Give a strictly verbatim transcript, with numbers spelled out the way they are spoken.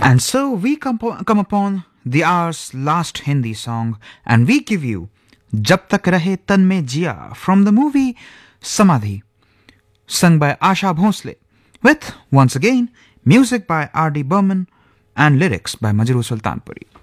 And so we come, come upon the hour's last Hindi song, and we give you Jab Tak Rahe Tan Mein Jiya from the movie Samadhi, sung by Asha Bhosle, with, once again, music by R D. Burman and lyrics by Majrooh Sultanpuri.